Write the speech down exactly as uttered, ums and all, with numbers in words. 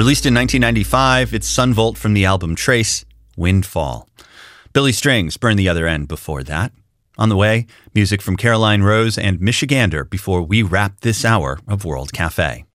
Released in nineteen ninety-five, it's Sunvolt from the album Trace, Windfall. Billy Strings, Burn the Other End before that. On the way, music from Caroline Rose and Michigander before we wrap this hour of World Cafe.